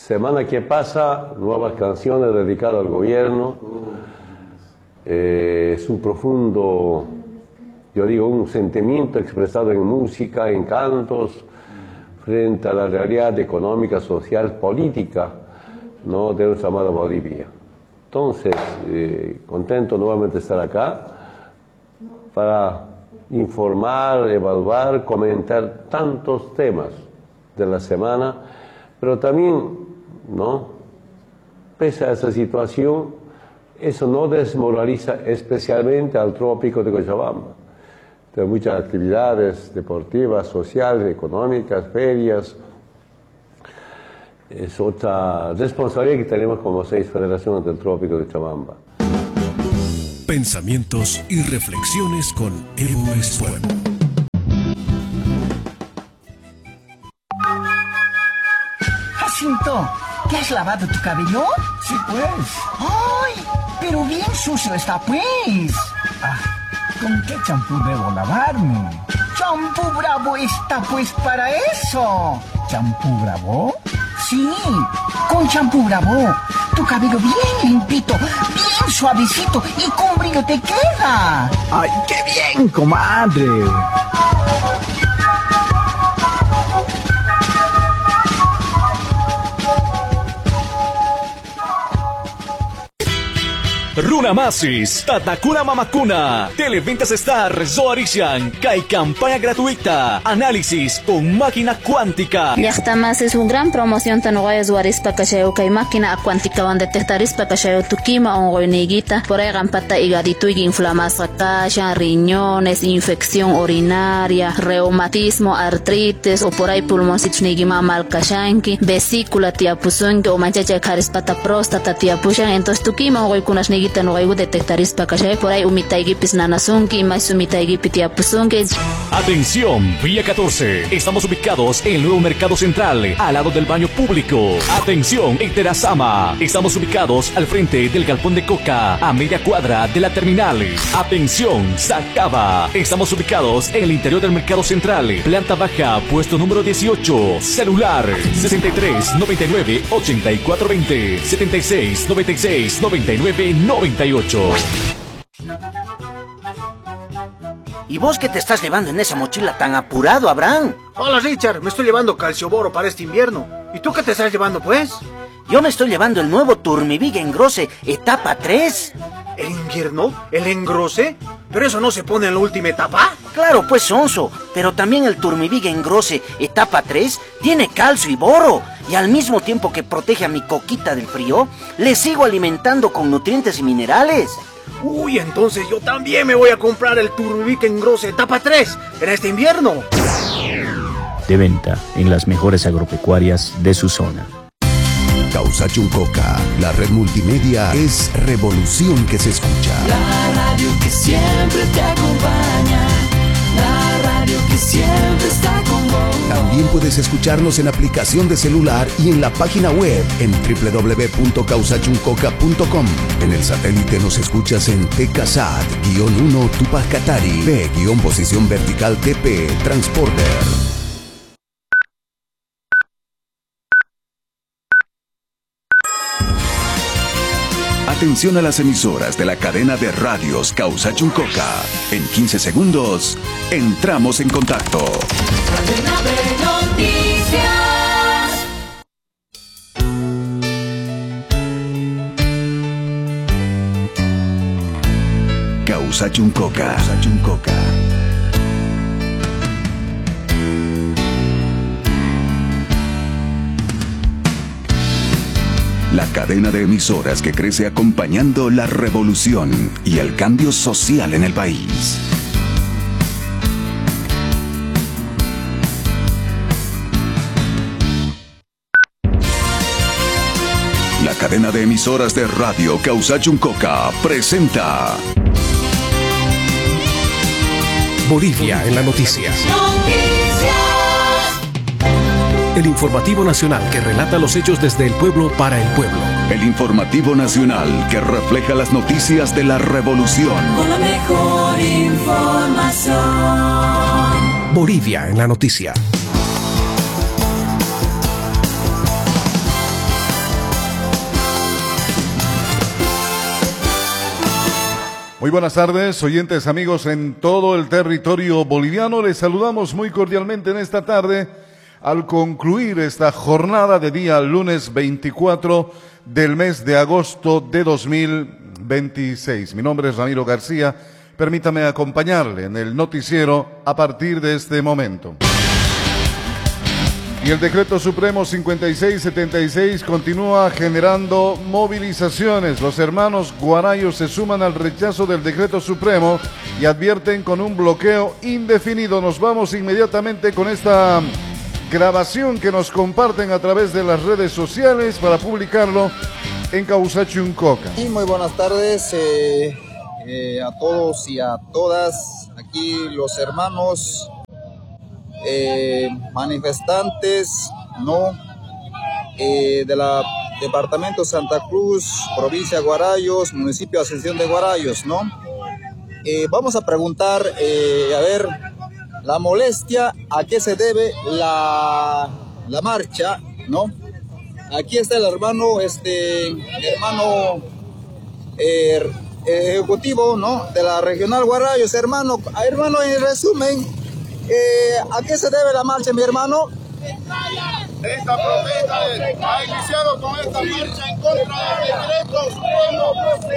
semana que pasa, nuevas canciones dedicadas al gobierno. Es un profundo, yo digo, un sentimiento expresado en música, en cantos, frente a la realidad económica, social, política, ¿no?, de nuestra amada Bolivia. Entonces, contento nuevamente de estar acá para informar, evaluar, comentar tantos temas de la semana, pero también, ¿no?, pese a esa situación, eso no desmoraliza especialmente al trópico de Cochabamba. Hay muchas actividades deportivas, sociales, económicas, ferias. Es otra responsabilidad que tenemos como 6 federaciones del trópico de Cochabamba. Pensamientos y reflexiones con Evo Espuelo. Jacinto, ¿te has lavado tu cabello? Sí, pues. ¡Ay! Pero bien sucio está, pues. ¿Con qué champú debo lavarme? ¡Champú Bravo está, pues, para eso! ¿Champú Bravo? Sí, con champú Bravo. Tu cabello bien limpito, bien suavecito y con brillo te queda. ¡Ay, qué bien, comadre! Runamasis, Tatakuna Mamakuna, Televentas Star, Zoarishan, Kai campaña gratuita, análisis con máquina cuántica. Llaqtamas es una gran promoción tanuaya Zoarispa Cachayo Kai máquina cuántica van detectarispa Cachayo Tukima ongoiniguita, por ahí gampata higadito y inflamación cacha, riñones, infección urinaria, reumatismo, artritis o por ahí pulmoncitos nigima mal cachanki, vesícula tiapuzunki o manchacha carispata próstata tiapushan, entonces Tukima ongoikunas no hay detectaris para que por ahí umitaigipis nanasunki más umitaigipis tiapusunki. Atención, Vía 14. Estamos ubicados en el nuevo Mercado Central, al lado del baño público. Atención, en Terazama. Estamos ubicados al frente del galpón de Coca, a media cuadra de la terminal. Atención, Sacaba. Estamos ubicados en el interior del Mercado Central, planta baja, puesto número 18. Celular 63 99 84 20 76 96 99 98. ¿Y vos qué te estás llevando en esa mochila tan apurado, Abraham? Hola, Richard, me estoy llevando calcioboro para este invierno. ¿Y tú qué te estás llevando, pues? Yo me estoy llevando el nuevo Turmivig Engrose, etapa 3. ¿El invierno? ¿El engrose? ¿Pero eso no se pone en la última etapa? Claro, pues, sonso. Pero también el Turmivig Engrose, etapa 3, tiene calcio y boro. Y al mismo tiempo que protege a mi coquita del frío, le sigo alimentando con nutrientes y minerales. Uy, entonces yo también me voy a comprar el Turmivig Engrose etapa 3 en este invierno. De venta en las mejores agropecuarias de su zona. Causachuncoca, la red multimedia es revolución que se escucha. La radio que siempre te acompaña, la radio que siempre está con vos. También puedes escucharnos en aplicación de celular y en la página web en www.causachuncoca.com. En el satélite nos escuchas en TKSAT-1 Tupac Katari, P-posición vertical TP, Transporter. Atención a las emisoras de la cadena de radios Causachuncoca. En 15 segundos, entramos en contacto. Cadena de noticias. Causachuncoca. La cadena de emisoras que crece acompañando la revolución y el cambio social en el país. La cadena de emisoras de radio Causachuncoca presenta Bolivia en la noticia. El informativo nacional que relata los hechos desde el pueblo para el pueblo. El informativo nacional que refleja las noticias de la revolución. Con la mejor información. Bolivia en la noticia. Muy buenas tardes, oyentes, amigos en todo el territorio boliviano. Les saludamos muy cordialmente en esta tarde al concluir esta jornada de día lunes 24 del mes de agosto de 2026. Mi nombre es Ramiro García. Permítame acompañarle en el noticiero a partir de este momento. Y el Decreto Supremo 5676 continúa generando movilizaciones. Los hermanos guarayos se suman al rechazo del Decreto Supremo y advierten con un bloqueo indefinido. Nos vamos inmediatamente con esta grabación que nos comparten a través de las redes sociales para publicarlo en Causachuncoca. Y muy buenas tardes a todos y a todas. Aquí los hermanos manifestantes, ¿no? De la departamento Santa Cruz, provincia de Guarayos, municipio de Ascensión de Guarayos, ¿no? Vamos a preguntar, a ver, la molestia, ¿a qué se debe la marcha, ¿no? Aquí está el hermano, ejecutivo, ¿no? De la regional Guarayos, hermano, en resumen, ¿a qué se debe la marcha, mi hermano? Esta protesta ha iniciado con esta marcha en contra del Decreto Supremo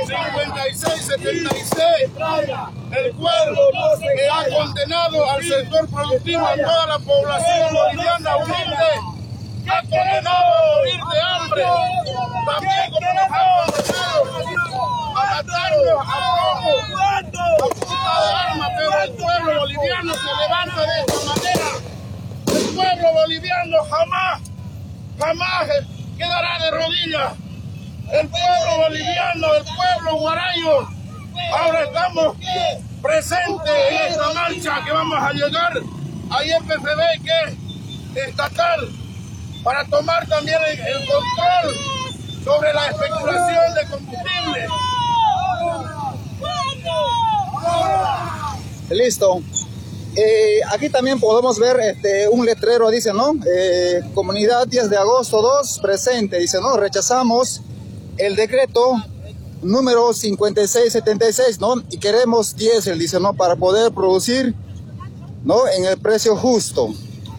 5676, el cual que ha condenado al sector productivo, a toda la población boliviana humilde, ha condenado a morir de hambre, también como nos ha condenado a matarnos a poco, a punta de arma, pero el pueblo boliviano se levanta de esta manera. El pueblo boliviano jamás quedará de rodillas. El pueblo boliviano, el pueblo guarayo, ahora estamos presentes en esta marcha que vamos a llegar a IPFB, que es estatal, para tomar también el control sobre la especulación de combustible. Listo. Aquí también podemos ver un letrero, dice, ¿no? Comunidad 10 de agosto 2, presente, dice, ¿no? Rechazamos el decreto número 5676, ¿no? Y queremos diésel, dice, ¿no? Para poder producir, ¿no? En el precio justo.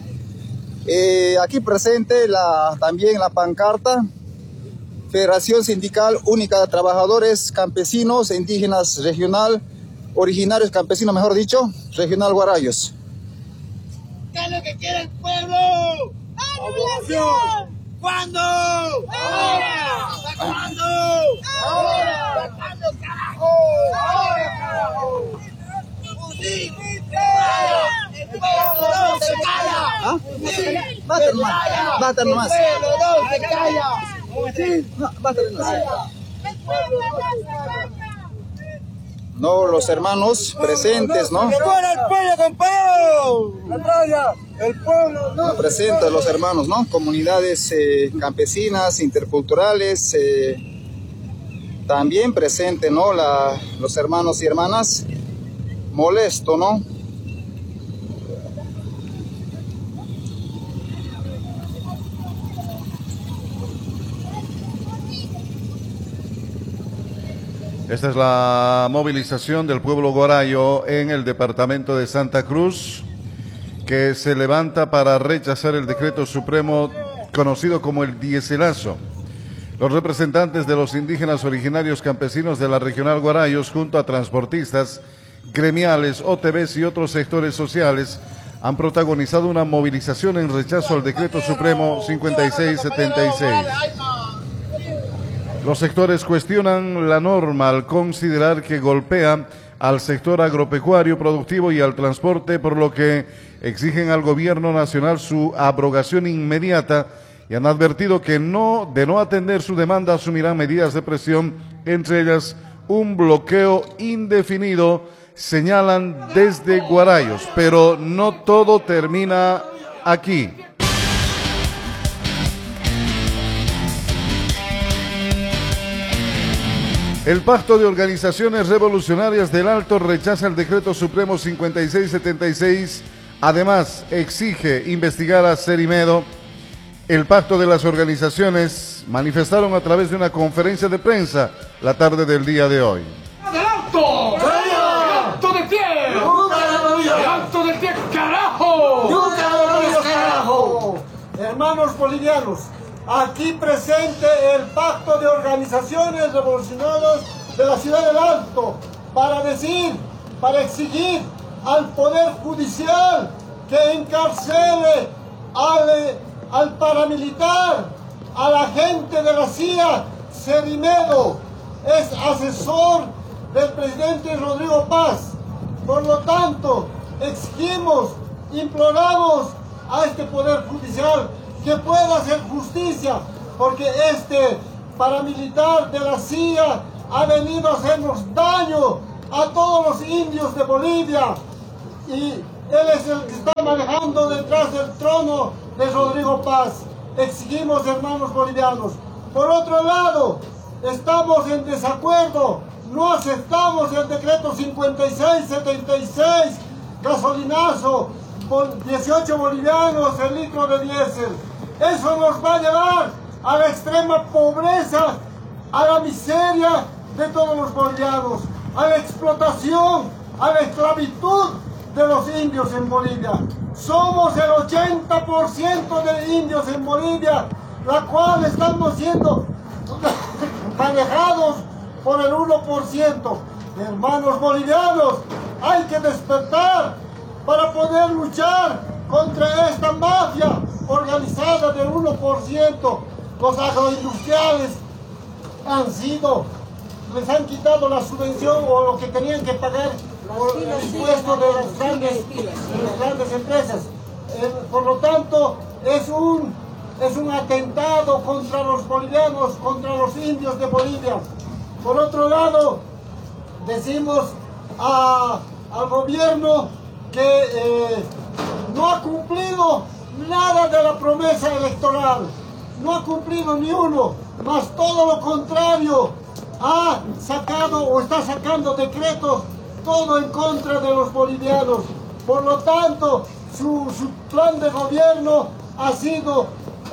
Aquí presente también la pancarta, Federación Sindical Única de Trabajadores Campesinos e Indígenas Regional, originarios campesinos, mejor dicho, regional Guarayos. ¿Qué es lo que quiere el pueblo? ¡Revolución! ¿Cuándo? ¡Ahora! ¿Cuándo? ¡Ahora! ¿Cuándo, carajo? ¡Ahora, carajo! ¡Sí! ¡El pueblo no se calla! ¿Ah? Basta nomás. ¡El pueblo no se calla! No, basta nomás. No, los hermanos presentes, ¿no? ¡Fuera el pueblo, compañero! ¡La el pueblo no presentes los hermanos, ¿no? Comunidades campesinas, interculturales, también presente, ¿no? Los hermanos y hermanas, molesto, ¿no? Esta es la movilización del pueblo guarayo en el departamento de Santa Cruz, que se levanta para rechazar el decreto supremo conocido como el diéselazo. Los representantes de los indígenas originarios campesinos de la regional Guarayos, junto a transportistas, gremiales, OTBs y otros sectores sociales, han protagonizado una movilización en rechazo al decreto supremo 5676. Los sectores cuestionan la norma al considerar que golpea al sector agropecuario productivo y al transporte, por lo que exigen al gobierno nacional su abrogación inmediata y han advertido que de no atender su demanda asumirán medidas de presión, entre ellas un bloqueo indefinido, señalan desde Guarayos. Pero no todo termina aquí. El Pacto de Organizaciones Revolucionarias del Alto rechaza el Decreto Supremo 5676. Además, exige investigar a Cerimedo. El Pacto de las Organizaciones manifestaron a través de una conferencia de prensa la tarde del día de hoy. ¡Del Alto! Hermanos bolivianos, aquí presente el Pacto de Organizaciones Revolucionarias de la Ciudad del Alto para exigir al Poder Judicial que encarcele al paramilitar, a la gente de la CIA. Cerimedo es asesor del presidente Rodrigo Paz. Por lo tanto, exigimos, imploramos a este Poder Judicial que pueda hacer justicia, porque este paramilitar de la CIA ha venido a hacernos daño a todos los indios de Bolivia, y él es el que está manejando detrás del trono de Rodrigo Paz. Exigimos, hermanos bolivianos. Por otro lado, estamos en desacuerdo, no aceptamos el decreto 5676, gasolinazo, por 18 bolivianos el litro de diésel. Eso nos va a llevar a la extrema pobreza, a la miseria de todos los bolivianos, a la explotación, a la esclavitud de los indios en Bolivia. Somos el 80% de indios en Bolivia, la cual estamos siendo manejados por el 1%. Hermanos bolivianos, hay que despertar para poder luchar contra esta mafia organizada del 1%. Los agroindustriales les han quitado la subvención o lo que tenían que pagar por el impuesto de las grandes empresas. Por lo tanto, es un atentado contra los bolivianos, contra los indios de Bolivia. Por otro lado, decimos al gobierno que no ha cumplido nada de la promesa electoral, no ha cumplido ni uno, más todo lo contrario, ha sacado o está sacando decretos todo en contra de los bolivianos. Por lo tanto, su plan de gobierno ha sido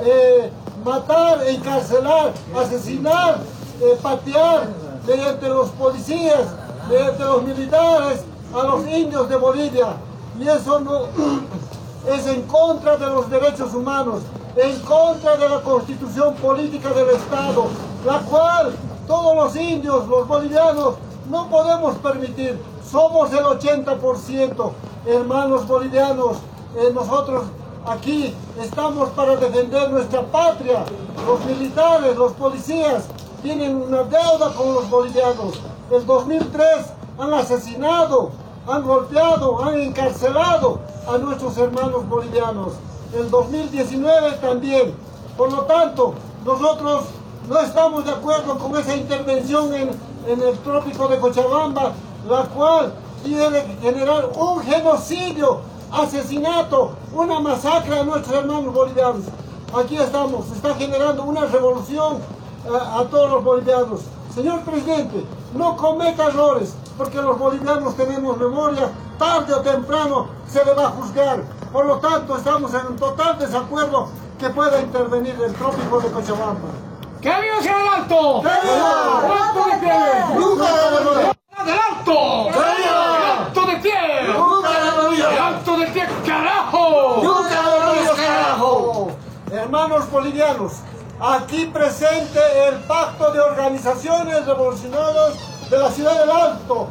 matar, encarcelar, asesinar, patear mediante los policías, mediante los militares a los indios de Bolivia. Y eso no es en contra de los derechos humanos, en contra de la constitución política del Estado, la cual todos los indios, los bolivianos, no podemos permitir. Somos el 80%, hermanos bolivianos. Nosotros aquí estamos para defender nuestra patria. Los militares, los policías tienen una deuda con los bolivianos. En 2003 han asesinado, han golpeado, han encarcelado a nuestros hermanos bolivianos. En 2019 también. Por lo tanto, nosotros no estamos de acuerdo con esa intervención en el trópico de Cochabamba, la cual tiene que generar un genocidio, asesinato, una masacre a nuestros hermanos bolivianos. Aquí estamos, se está generando una revolución a todos los bolivianos. Señor presidente, no cometa errores, porque los bolivianos tenemos memoria, tarde o temprano se le va a juzgar. Por lo tanto, estamos en total desacuerdo que pueda intervenir el trópico de Cochabamba. ¡Que viva Ciudad del Alto! ¡Que viva! ¡El Alto de pie! ¡Nunca de Bolivia! ¡El Alto! ¡Que viva! ¡El Alto de pie! ¡Nunca de Bolivia! ¡El Alto de pie, carajo! ¡Nunca de Bolivia, carajo! Hermanos bolivianos, aquí presente el Pacto de Organizaciones Revolucionarias de la Ciudad del Alto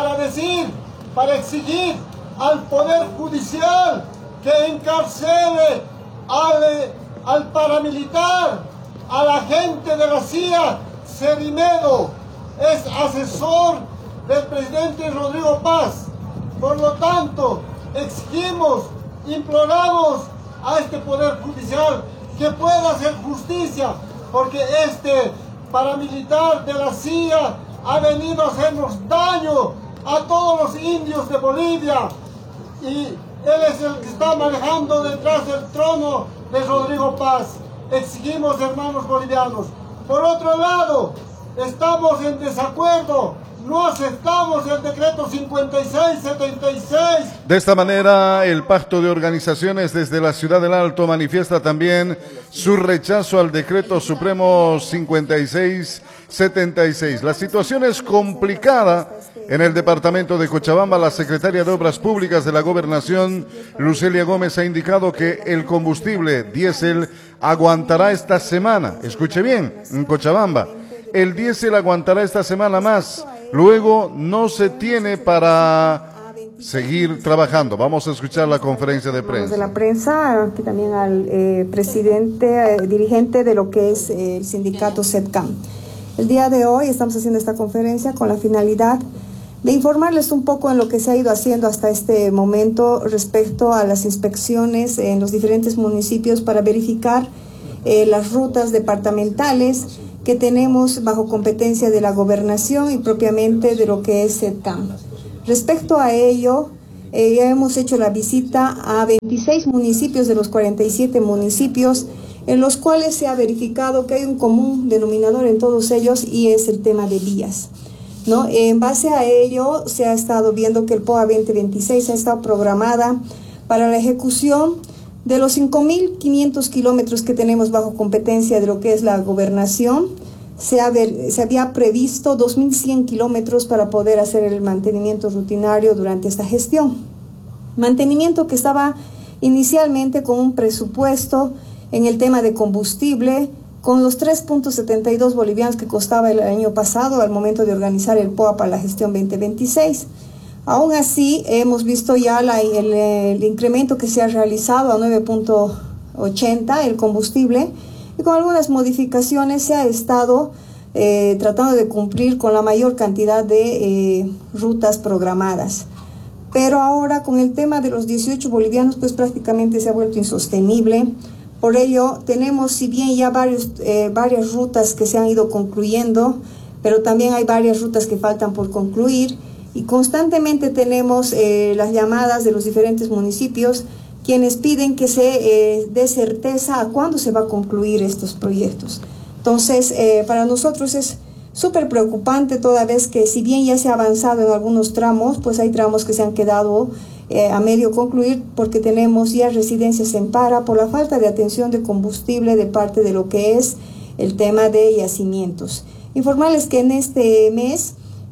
para exigir al Poder Judicial que encarcele al paramilitar, a la gente de la CIA. Cerimedo es asesor del presidente Rodrigo Paz. Por lo tanto, exigimos, imploramos a este Poder Judicial que pueda hacer justicia, porque este paramilitar de la CIA ha venido a hacernos daño a todos los indios de Bolivia, y él es el que está manejando detrás del trono de Rodrigo Paz. Exigimos, hermanos bolivianos. Por otro lado, estamos en desacuerdo, No aceptamos el decreto 5676. De esta manera, el Pacto de Organizaciones desde la Ciudad del Alto manifiesta también su rechazo al decreto supremo 5676. La situación es complicada en el departamento de Cochabamba. La secretaria de Obras Públicas de la Gobernación, Lucelia Gómez, ha indicado que el combustible diésel aguantará esta semana. Escuche bien, en Cochabamba, el diésel aguantará esta semana más. Luego no se tiene para seguir trabajando. Vamos a escuchar la conferencia de prensa. De la prensa, aquí también al presidente, dirigente de lo que es el sindicato SETCAM. El día de hoy estamos haciendo esta conferencia con la finalidad de informarles un poco en lo que se ha ido haciendo hasta este momento respecto a las inspecciones en los diferentes municipios para verificar las rutas departamentales que tenemos bajo competencia de la gobernación y propiamente de lo que es SETCAM. Respecto a ello, ya hemos hecho la visita a 26 municipios de los 47 municipios, en los cuales se ha verificado que hay un común denominador en todos ellos y es el tema de vías, ¿no? En base a ello, se ha estado viendo que el POA 2026 ha estado programada para la ejecución de los 5.500 kilómetros que tenemos bajo competencia de lo que es la gobernación. Se había previsto 2.100 kilómetros para poder hacer el mantenimiento rutinario durante esta gestión. Mantenimiento que estaba inicialmente con un presupuesto en el tema de combustible, con los 3.72 bolivianos que costaba el año pasado al momento de organizar el POA para la gestión 2026. Aún así, hemos visto ya el incremento que se ha realizado a 9.80 el combustible, y con algunas modificaciones se ha estado tratando de cumplir con la mayor cantidad de rutas programadas. Pero ahora con el tema de los 18 bolivianos, pues prácticamente se ha vuelto insostenible. Por ello, tenemos, si bien ya varias rutas que se han ido concluyendo, pero también hay varias rutas que faltan por concluir, y constantemente tenemos las llamadas de los diferentes municipios, quienes piden que se dé certeza a cuándo se va a concluir estos proyectos. Entonces, para nosotros es súper preocupante, toda vez que si bien ya se ha avanzado en algunos tramos, pues hay tramos que se han quedado a medio concluir, porque tenemos ya residencias en para por la falta de atención de combustible de parte de lo que es el tema de yacimientos. Informarles que en este mes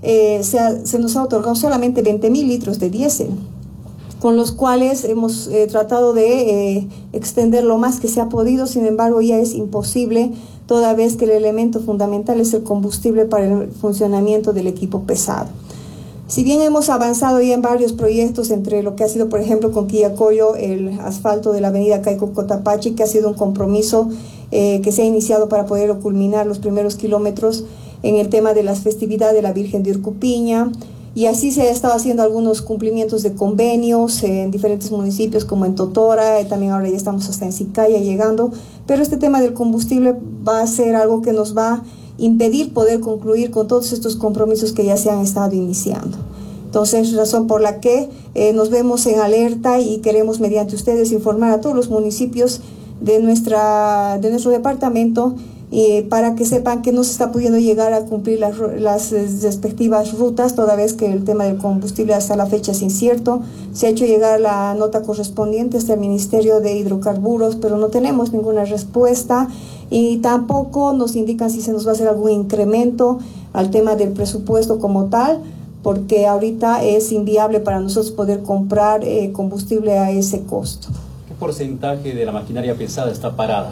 se nos ha otorgado solamente 20.000 litros de diésel, con los cuales hemos tratado de extender lo más que se ha podido. Sin embargo, ya es imposible, toda vez que el elemento fundamental es el combustible para el funcionamiento del equipo pesado. Si bien hemos avanzado ya en varios proyectos, entre lo que ha sido, por ejemplo, con Quillacollo, el asfalto de la avenida Caico Cotapachi, que ha sido un compromiso que se ha iniciado para poder culminar los primeros kilómetros en el tema de las festividades de la Virgen de Urcupiña, y así se ha estado haciendo algunos cumplimientos de convenios en diferentes municipios como en Totora, también ahora ya estamos hasta en Sicaya llegando, pero este tema del combustible va a ser algo que nos va a impedir poder concluir con todos estos compromisos que ya se han estado iniciando. Entonces, razón por la que nos vemos en alerta y queremos mediante ustedes informar a todos los municipios de nuestro departamento, para que sepan que no se está pudiendo llegar a cumplir las respectivas rutas, toda vez que el tema del combustible hasta la fecha es incierto. Se ha hecho llegar la nota correspondiente hasta el Ministerio de Hidrocarburos, pero no tenemos ninguna respuesta, y tampoco nos indican si se nos va a hacer algún incremento al tema del presupuesto como tal, porque ahorita es inviable para nosotros poder comprar combustible a ese costo. ¿Qué porcentaje de la maquinaria pesada está parada?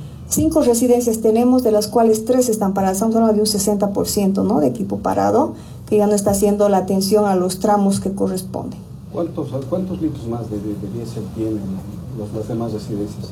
5 residencias tenemos, de las cuales 3 están paradas. Estamos hablando de un 60%, ¿no?, de equipo parado, que ya no está haciendo la atención a los tramos que corresponden. ¿Cuántos litros más de diésel tienen las demás residencias?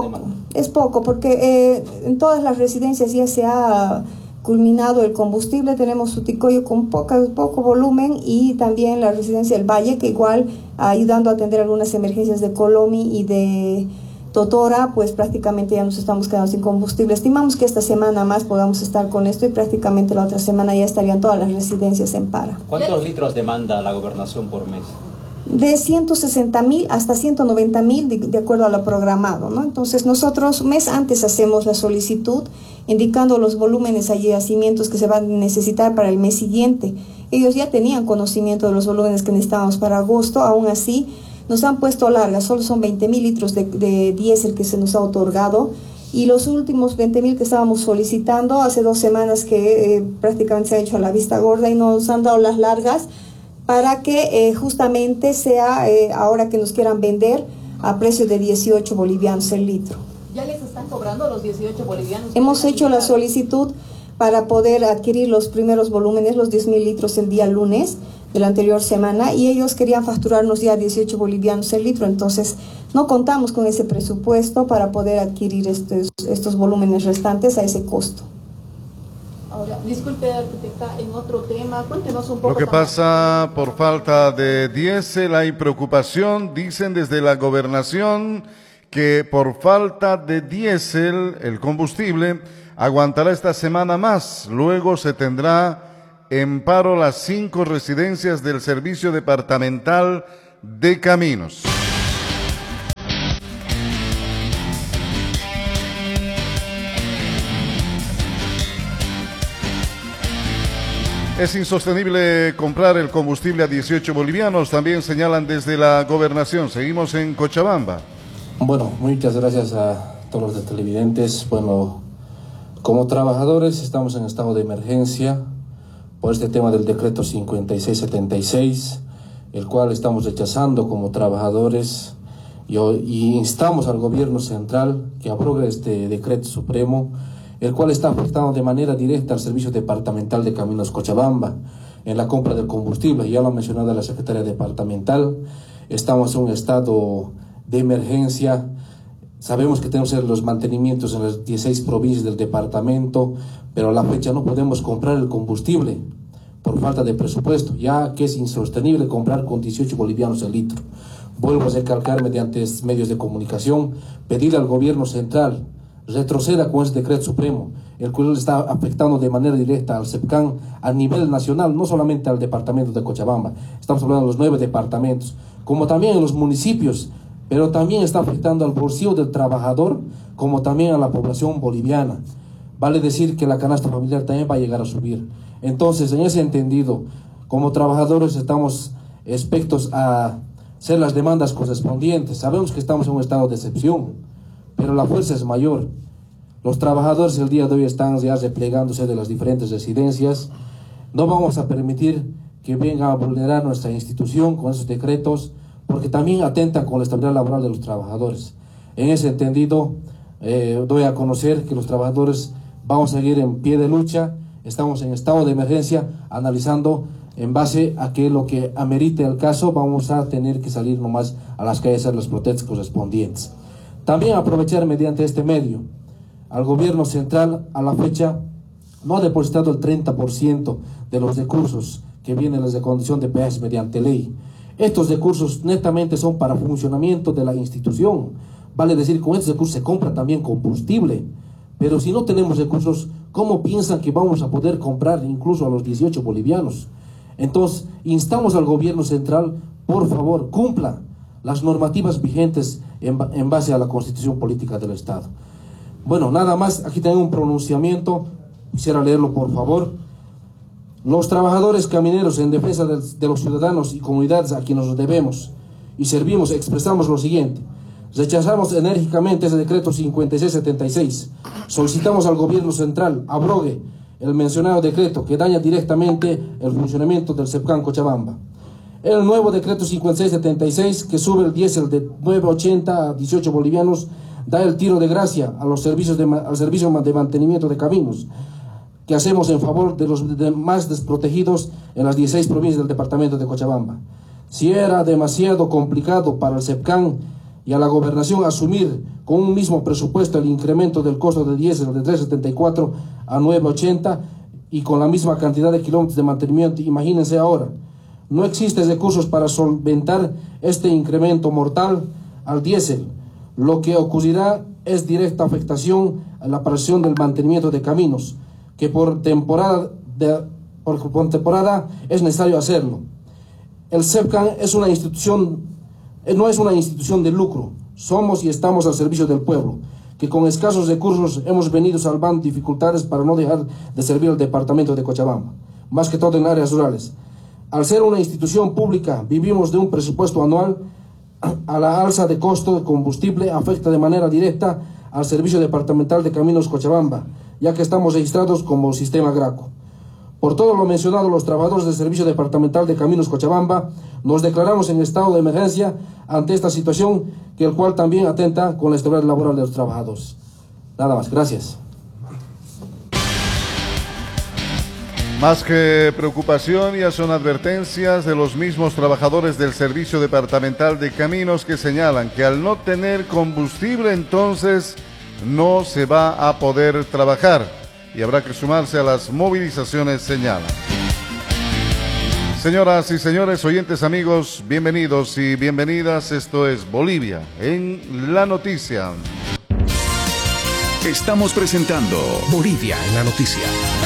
Es poco, porque en todas las residencias ya se ha culminado el combustible. Tenemos Suticoyo con poco volumen, y también la residencia del Valle, que igual ayudando a atender algunas emergencias de Colomi y de Totora, pues prácticamente ya nos estamos quedando sin combustible. Estimamos que esta semana más podamos estar con esto, y prácticamente la otra semana ya estarían todas las residencias en para. ¿Cuántos litros demanda la gobernación por mes? De 160.000 hasta 190.000 de acuerdo a lo programado, ¿no? Entonces nosotros mes antes hacemos la solicitud indicando los volúmenes y yacimientos que se van a necesitar para el mes siguiente. ellos ya tenían conocimiento de los volúmenes que necesitábamos para agosto. Aún así nos han puesto largas, solo son 20.000 litros de diésel que se nos ha otorgado, y los últimos 20.000 que estábamos solicitando hace 2 semanas que prácticamente se ha hecho a la vista gorda, y nos han dado las largas para que justamente sea ahora que nos quieran vender a precio de 18 bolivianos el litro. ¿Ya les están cobrando los 18 bolivianos? Hemos hecho la solicitud para poder adquirir los primeros volúmenes, los 10.000 litros el día lunes de la anterior semana, y ellos querían facturarnos ya 18 bolivianos el litro. Entonces no contamos con ese presupuesto para poder adquirir estos volúmenes restantes a ese costo. Ahora, disculpe, arquitecta, en otro tema, cuéntenos un poco. Lo que pasa por falta de diésel, hay preocupación, dicen desde la gobernación que por falta de diésel, el combustible, aguantará esta semana más. Luego se tendrá en paro las 5 residencias del Servicio Departamental de Caminos. Es insostenible comprar el combustible a 18 bolivianos, también señalan desde la gobernación. Seguimos en Cochabamba. Bueno, muchas gracias a todos los televidentes. Bueno, como trabajadores estamos en estado de emergencia por este tema del decreto 5676, el cual estamos rechazando como trabajadores y instamos al gobierno central que abrogue este decreto supremo, el cual está afectando de manera directa al Servicio Departamental de Caminos Cochabamba en la compra del combustible. Ya lo ha mencionado la secretaria departamental, estamos en un estado de emergencia. Sabemos que tenemos que hacer los mantenimientos en las 16 provincias del departamento, pero a la fecha no podemos comprar el combustible por falta de presupuesto, ya que es insostenible comprar con 18 bolivianos el litro. Vuelvo a recalcar mediante medios de comunicación, pedirle al gobierno central retroceda con este decreto supremo, el cual está afectando de manera directa al CEPCAN a nivel nacional, no solamente al departamento de Cochabamba, estamos hablando de los 9 departamentos, como también en los municipios, pero también está afectando al bolsillo del trabajador, como también a la población boliviana. Vale decir que la canasta familiar también va a llegar a subir. Entonces, en ese entendido, como trabajadores estamos expuestos a hacer las demandas correspondientes. Sabemos que estamos en un estado de excepción, pero la fuerza es mayor. Los trabajadores el día de hoy están ya replegándose de las diferentes residencias. No vamos a permitir que vengan a vulnerar nuestra institución con esos decretos, porque también atentan con la estabilidad laboral de los trabajadores. En ese entendido, doy a conocer que los trabajadores vamos a seguir en pie de lucha, estamos en estado de emergencia, analizando en base a que lo que amerite el caso, vamos a tener que salir nomás a las calles a hacer las protestas correspondientes. También aprovechar mediante este medio, al gobierno central a la fecha no ha depositado el 30% de los recursos que vienen de condición de peajes mediante ley. Estos recursos netamente son para funcionamiento de la institución. Vale decir, con estos recursos se compra también combustible. Pero si no tenemos recursos, ¿cómo piensan que vamos a poder comprar incluso a los 18 bolivianos? Entonces, instamos al gobierno central, por favor, cumpla las normativas vigentes en base a la Constitución Política del Estado. Bueno, nada más, aquí tengo un pronunciamiento, quisiera leerlo por favor. Los trabajadores camineros en defensa de los ciudadanos y comunidades a quienes nos debemos y servimos expresamos lo siguiente. Rechazamos enérgicamente ese decreto 5676. Solicitamos al gobierno central abrogue el mencionado decreto que daña directamente el funcionamiento del CEPCAN Cochabamba. El nuevo decreto 5676 que sube el diésel de 9.80 a 18 bolivianos da el tiro de gracia a los servicios al servicio de mantenimiento de caminos que hacemos en favor de los más desprotegidos en las 16 provincias del departamento de Cochabamba. Si era demasiado complicado para el CEPCAN y a la gobernación asumir con un mismo presupuesto el incremento del costo del diésel de 3.74 a 9.80 y con la misma cantidad de kilómetros de mantenimiento, imagínense ahora. No existen recursos para solventar este incremento mortal al diésel. Lo que ocurrirá es directa afectación a la presión del mantenimiento de caminos, que por temporada es necesario hacerlo. El CEPCAN no es una institución de lucro, somos y estamos al servicio del pueblo. que con escasos recursos hemos venido salvando dificultades para no dejar de servir al departamento de Cochabamba, más que todo en áreas rurales. Al ser una institución pública, vivimos de un presupuesto anual. A la alza de costo de combustible afecta de manera directa al Servicio Departamental de Caminos Cochabamba, ya que estamos registrados como sistema Graco. Por todo lo mencionado, los trabajadores del Servicio Departamental de Caminos Cochabamba nos declaramos en estado de emergencia ante esta situación, que el cual también atenta con la estabilidad laboral de los trabajadores. Nada más, gracias. Más que preocupación, ya son advertencias de los mismos trabajadores del Servicio Departamental de Caminos que señalan que al no tener combustible, entonces no se va a poder trabajar y habrá que sumarse a las movilizaciones, señalan. Señoras y señores, oyentes amigos, bienvenidos y bienvenidas. Esto es Bolivia en la Noticia. Estamos presentando Bolivia en la Noticia.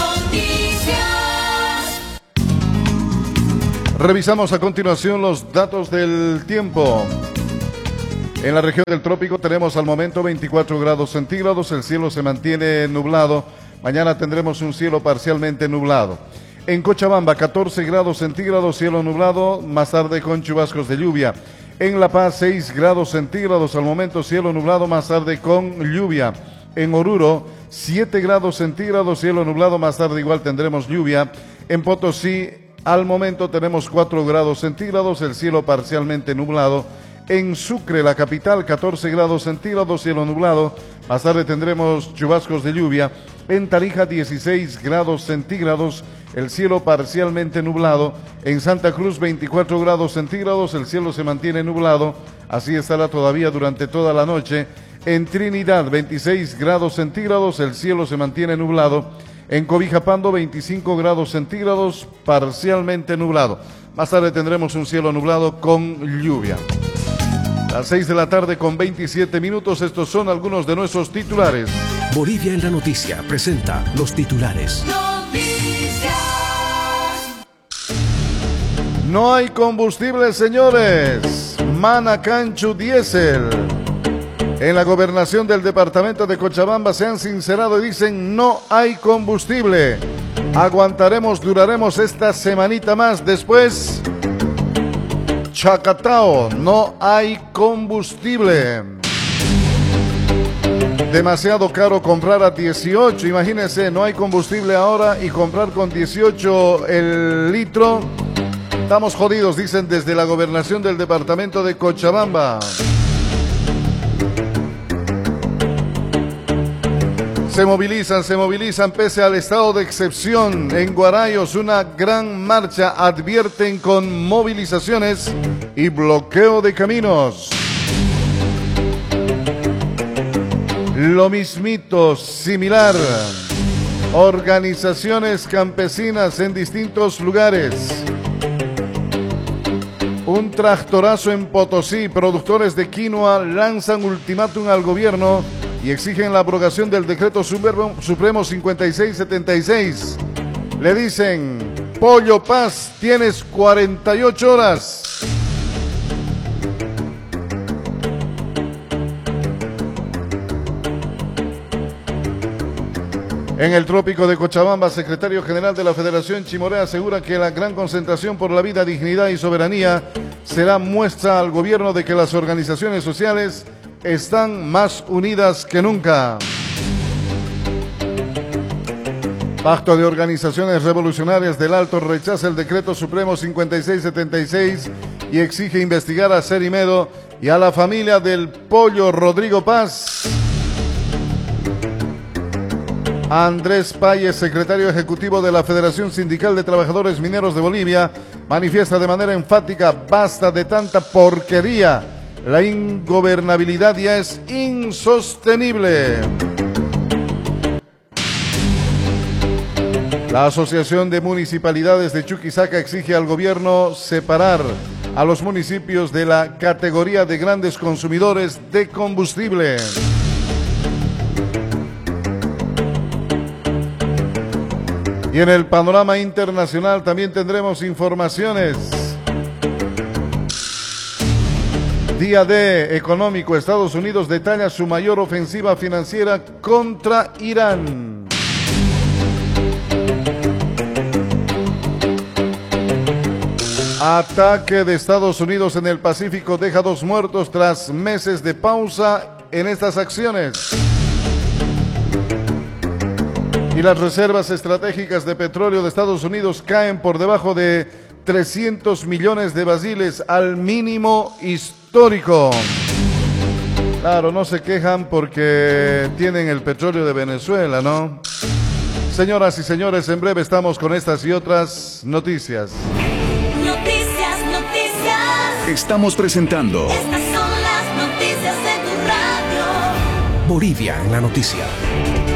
Revisamos a continuación los datos del tiempo. En la región del trópico tenemos al momento 24 grados centígrados, el cielo se mantiene nublado. Mañana tendremos un cielo parcialmente nublado. En Cochabamba 14 grados centígrados, cielo nublado, más tarde con chubascos de lluvia. En La Paz 6 grados centígrados, al momento cielo nublado, más tarde con lluvia. En Oruro 7 grados centígrados, cielo nublado, más tarde igual tendremos lluvia. En Potosí al momento tenemos 4 grados centígrados, el cielo parcialmente nublado. En Sucre, la capital, 14 grados centígrados, cielo nublado. Más tarde tendremos chubascos de lluvia. En Tarija, 16 grados centígrados, el cielo parcialmente nublado. En Santa Cruz, 24 grados centígrados, el cielo se mantiene nublado. Así estará todavía durante toda la noche. En Trinidad, 26 grados centígrados, el cielo se mantiene nublado. En Cobijapando, 25 grados centígrados, parcialmente nublado. Más tarde tendremos un cielo nublado con lluvia. Las 6 de la tarde con 27 minutos, estos son algunos de nuestros titulares. Bolivia en la Noticia presenta los titulares. Noticias. No hay combustible, señores. Manacanchu diésel. En la gobernación del departamento de Cochabamba se han sincerado y dicen no hay combustible. Aguantaremos, duraremos esta semanita más. Después, Chacatao, no hay combustible. Demasiado caro comprar a 18, imagínense, no hay combustible ahora y comprar con 18 el litro. Estamos jodidos, dicen desde la gobernación del departamento de Cochabamba. Se movilizan pese al estado de excepción. En Guarayos, una gran marcha, advierten con movilizaciones y bloqueo de caminos. Lo mismito, similar. Organizaciones campesinas en distintos lugares. Un tractorazo en Potosí. Productores de quinoa lanzan ultimátum al gobierno y exigen la abrogación del decreto supremo 5676. Le dicen, Pollo Paz, tienes 48 horas. En el trópico de Cochabamba, secretario general de la Federación Chimoré asegura que la gran concentración por la vida, dignidad y soberanía será muestra al gobierno de que las organizaciones sociales están más unidas que nunca. Pacto de Organizaciones Revolucionarias del Alto rechaza el decreto supremo 5676 y exige investigar a Cerimedo y a la familia del Pollo Rodrigo Paz. Andrés Payes, secretario ejecutivo de la Federación Sindical de Trabajadores Mineros de Bolivia, manifiesta de manera enfática: basta de tanta porquería. La ingobernabilidad ya es insostenible. La Asociación de Municipalidades de Chuquisaca exige al gobierno separar a los municipios de la categoría de grandes consumidores de combustible. Y en el panorama internacional también tendremos informaciones. Día D económico. Estados Unidos detalla su mayor ofensiva financiera contra Irán. Ataque de Estados Unidos en el Pacífico deja 2 muertos tras meses de pausa en estas acciones. Y las reservas estratégicas de petróleo de Estados Unidos caen por debajo de 300 millones de barriles al mínimo histórico. Claro, no se quejan porque tienen el petróleo de Venezuela, ¿no? Señoras y señores, en breve estamos con estas y otras noticias. Estamos presentando Estas son las noticias de tu radio. Bolivia en la noticia.